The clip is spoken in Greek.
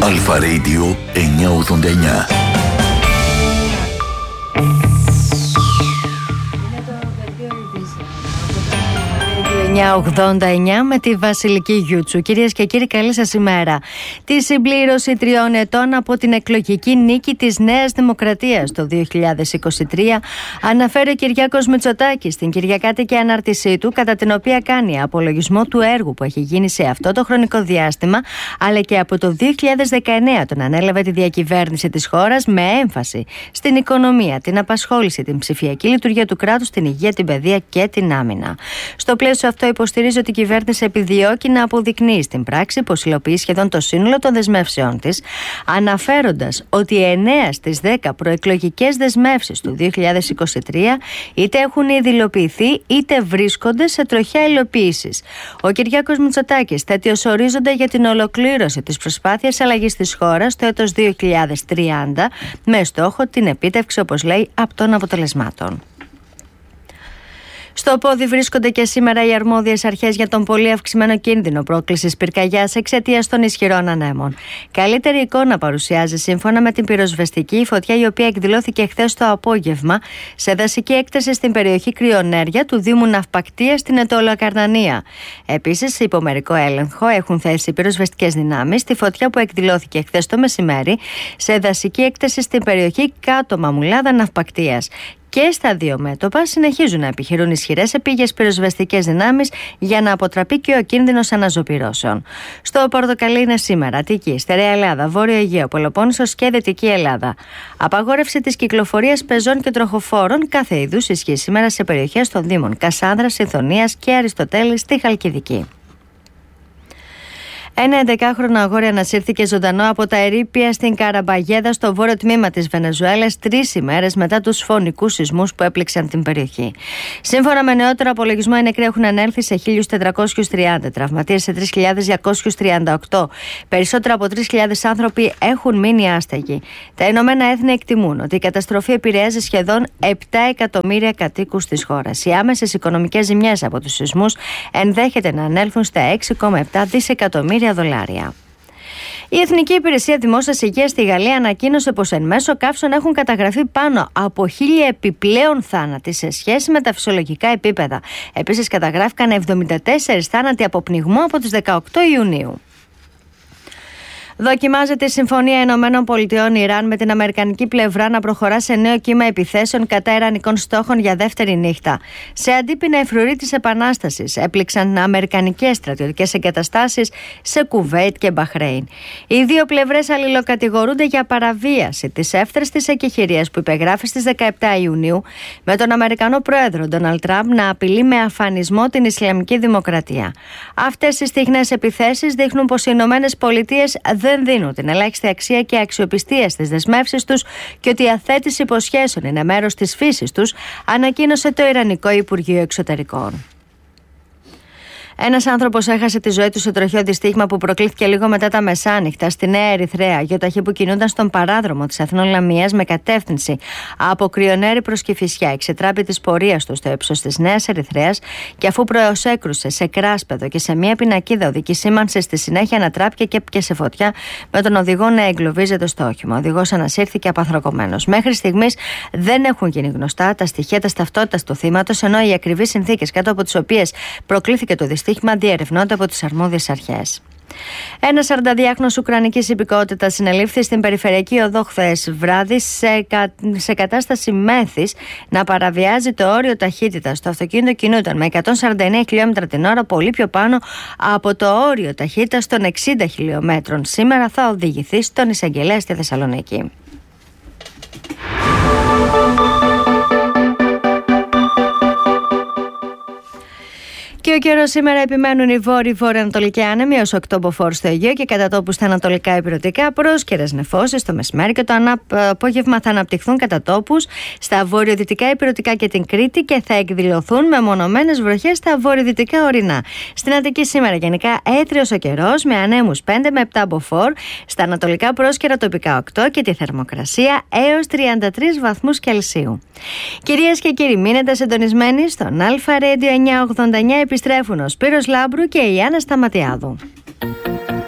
Αλφα Radio 989. 989 με τη Βασιλική Γιούτσου. Κυρίες και κύριοι, καλή σας ημέρα. Τη συμπλήρωση 3 ετών από την εκλογική νίκη της Νέας Δημοκρατίας το 2023 αναφέρει ο Κυριάκος Μητσοτάκης στην κυριακάτικη ανάρτησή του, κατά την οποία κάνει απολογισμό του έργου που έχει γίνει σε αυτό το χρονικό διάστημα, αλλά και από το 2019 τον ανέλαβε τη διακυβέρνηση της χώρας, με έμφαση στην οικονομία, την απασχόληση, την ψηφιακή λειτουργία του κράτους, την υγεία, την παιδεία και την άμυνα. Στο πλαίσιο αυτό υποστηρίζει ότι η κυβέρνηση επιδιώκει να αποδεικνύει στην πράξη πως υλοποιεί σχεδόν το σύνολο των δεσμεύσεών της, αναφέροντας ότι 9 στις 10 προεκλογικές δεσμεύσεις του 2023 είτε έχουν ήδη υλοποιηθεί είτε βρίσκονται σε τροχιά υλοποίησης. Ο Κυριάκος Μητσοτάκης θέτει ως ορίζοντα για την ολοκλήρωση της προσπάθειας αλλαγής της χώρας το έτος 2030, με στόχο την επίτευξη, όπως λέει, απτών αποτελεσμάτων. Στο πόδι βρίσκονται και σήμερα οι αρμόδιες αρχές για τον πολύ αυξημένο κίνδυνο πρόκλησης πυρκαγιάς εξαιτίας των ισχυρών ανέμων. Καλύτερη εικόνα παρουσιάζει, σύμφωνα με την πυροσβεστική, η φωτιά η οποία εκδηλώθηκε χθες το απόγευμα σε δασική έκταση στην περιοχή Κρυονέρια του Δήμου Ναυπακτίας στην Αιτωλοκαρνανία. Επίσης, σε υπομερικό έλεγχο έχουν θέσει οι πυροσβεστικές δυνάμεις τη φωτιά που εκδηλώθηκε χθες το μεσημέρι σε δασική έκταση στην περιοχή Κάτω Μαμουλάδα Ναυπακτίας. Και στα δύο μέτωπα συνεχίζουν να επιχειρούν ισχυρές επίγειες πυροσβεστικές δυνάμεις για να αποτραπεί και ο κίνδυνος αναζωπυρώσεων. Στο Πορτοκαλί είναι σήμερα Αττική, Στερεά Ελλάδα, Βόρειο Αιγαίο, Πελοπόννησος και Δυτική Ελλάδα. Απαγόρευση της κυκλοφορίας πεζών και τροχοφόρων κάθε είδους ισχύει σήμερα σε περιοχές των Δήμων Κασάνδρας, Συνθονίας και Αριστοτέλης στη Χαλκιδική. Ένα 11χρονο αγόρι ανασύρθηκε ζωντανό από τα ερείπια στην Καραμπαγέδα, στο βόρειο τμήμα της Βενεζουέλας, 3 ημέρες μετά τους φωνικούς σεισμούς που έπληξαν την περιοχή. Σύμφωνα με νεότερο απολογισμό, οι νεκροί έχουν ανέλθει σε 1.430, τραυματίες σε 3.238. Περισσότερα από 3.000 άνθρωποι έχουν μείνει άστεγοι. Τα Ηνωμένα Έθνη εκτιμούν ότι η καταστροφή επηρεάζει σχεδόν 7 εκατομμύρια κατοίκους της χώρας. Οι άμεσες οικονομικές ζημιές από τους σεισμούς ενδέχεται να ανέλθουν στα 6,7 δισεκατομμύρια $. Η Εθνική Υπηρεσία Δημόσιας Υγείας στη Γαλλία ανακοίνωσε πως εν μέσω καύσεων έχουν καταγραφεί πάνω από 1.000 επιπλέον θάνατοι σε σχέση με τα φυσιολογικά επίπεδα. Επίσης, καταγράφηκαν 74 θάνατοι από πνιγμό από τις 18 Ιουνίου. Δοκιμάζεται η Συμφωνία Ηνωμένων Πολιτειών Ιράν με την αμερικανική πλευρά να προχωρά σε νέο κύμα επιθέσεων κατά ιρανικών στόχων για δεύτερη νύχτα. Σε αντίπεινα εφρουρή της επανάστασης έπληξαν αμερικανικές στρατιωτικές εγκαταστάσεις σε Κουβέιτ και Μπαχρέιν. Οι δύο πλευρές αλληλοκατηγορούνται για παραβίαση της εύθραιστης εκεχηρίας που υπεγράφει στις 17 Ιουνίου με τον Αμερικανό πρόεδρο Ντόναλντ Τραμπ να απειλεί με αφανισμό την Ισλαμική Δημοκρατία. Αυτές οι στιγνές επιθέσεις δείχνουν πως οι Ηνωμένες Πολιτείες δεν δίνουν την ελάχιστη αξία και αξιοπιστία στις δεσμεύσεις τους και ότι η αθέτηση υποσχέσεων είναι μέρος της φύσης τους, ανακοίνωσε το Ιρανικό Υπουργείο Εξωτερικών. Ένας άνθρωπος έχασε τη ζωή του σε τροχαίο δυστύχημα που προκλήθηκε λίγο μετά τα μεσάνυχτα στη Νέα Ερυθρέα. Γεωταχή που κινούνταν στον παράδρομο της Αθηνών Λαμίας με κατεύθυνση από Κρυονέρη προς Κηφισιά εξετράπη της πορείας του στο ύψος της Νέας Ερυθρέας και αφού προσέκρουσε σε κράσπεδο και σε μια πινακίδα οδική σήμανση, στη συνέχεια ανατράπηκε και έπιασε φωτιά με τον οδηγό να εγκλωβίζεται στο όχημα. Ο οδηγός ανασύρθηκε απαθρακωμένος. Μέχρι στιγμής δεν έχουν γίνει γνωστά τα στοιχεία της ταυτότητας του θύματος, ενώ οι ακριβείς συνθήκες κάτω από τις οποίες προκλήθηκε το δυστύχημα διερευνώνται από τις αρμόδιες αρχές. Ένας 42χρονος Ουκρανικής υπηκότητας συνελήφθη στην περιφερειακή οδό χθες βράδυ σε κατάσταση μέθης να παραβιάζει το όριο ταχύτητας. Το αυτοκίνητο κινούταν με 149 χιλιόμετρα την ώρα, πολύ πιο πάνω από το όριο ταχύτητας των 60 χιλιόμετρων. Σήμερα θα οδηγηθεί στον εισαγγελέα στη Θεσσαλονίκη. Και ο καιρός σήμερα επιμένουν οι βόρειο-βορειοανατολικοί άνεμοι ως 8 μποφόρ στο Αιγαίο και κατά τόπους στα ανατολικά υπηρετικά, πρόσκαιρες νεφώσεις το μεσημέρι και το απόγευμα θα αναπτυχθούν κατά τόπους στα βορειοδυτικά υπηρετικά και την Κρήτη και θα εκδηλωθούν μεμονωμένες βροχές στα βορειοδυτικά ορεινά. Στην Αττική σήμερα γενικά έθριος ο καιρός με ανέμους 5 με 7 μποφόρ, στα ανατολικά πρόσκαιρα τοπικά 8 και τη θερμοκρασία έως 33 βαθμούς Κελσίου. Κυρίες και κύριοι, μείνετε συντονισμένοι στον Αλφα Radio 989. Επιστρέφουν ο Σπύρος Λάμπρου και η Άννα Σταματιάδου.